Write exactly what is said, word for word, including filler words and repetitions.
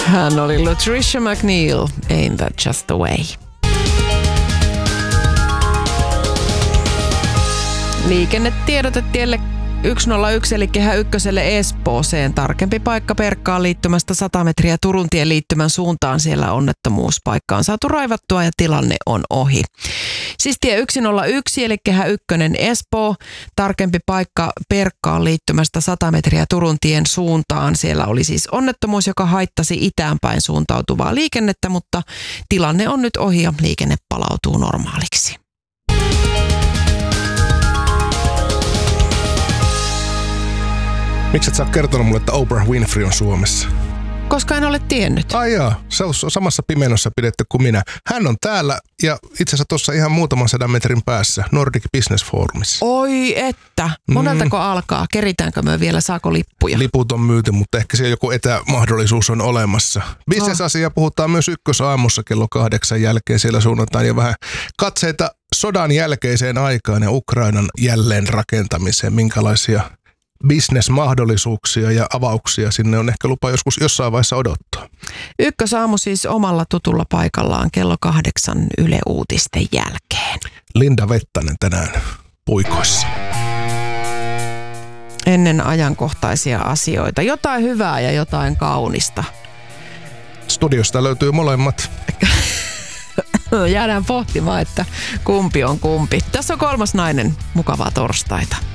Hän oli Latricia McNeil, Ain't That Just the Way. Liikennetiedote tielle yksi nolla yksi eli Kehä Ykköselle Espooseen. Tarkempi paikka Perkkaan liittymästä sata metriä Turun tien liittymän suuntaan. Siellä onnettomuuspaikka on saatu raivattua ja tilanne on ohi. Siis tie yksi nolla yksi eli Kehä Ykkönen Espoo. Tarkempi paikka Perkkaan liittymästä sata metriä Turun tien suuntaan. Siellä oli siis onnettomuus, joka haittasi itäänpäin suuntautuvaa liikennettä, mutta tilanne on nyt ohi ja liikenne palautuu normaaliksi. Miksi et sä oot kertonut mulle, että Oprah Winfrey on Suomessa? Koska en ole tiennyt. Ai jaa, se on samassa pimennossa pidetty kuin minä. Hän on täällä ja itse asiassa tuossa ihan muutaman sadan metrin päässä Nordic Business Forumissa. Oi että, moneltako mm. alkaa? Keritäänkö me vielä, saako lippuja? Liput on myyty, mutta ehkä siellä joku etämahdollisuus on olemassa. Business-asia puhutaan myös ykkösaamussa kello kahdeksan jälkeen. Siellä suunnataan jo vähän katseita sodan jälkeiseen aikaan ja Ukrainan jälleen rakentamiseen. Minkälaisia business-mahdollisuuksia ja avauksia sinne on ehkä lupa joskus jossain vaiheessa odottaa. Ykkösaamu siis omalla tutulla paikallaan kello kahdeksan Yle Uutisten jälkeen. Linda Vettanen tänään puikoissa. Ennen ajankohtaisia asioita. Jotain hyvää ja jotain kaunista. Studiosta löytyy molemmat. Jäädään pohtimaan, että kumpi on kumpi. Tässä on kolmas nainen. Mukavaa torstaita.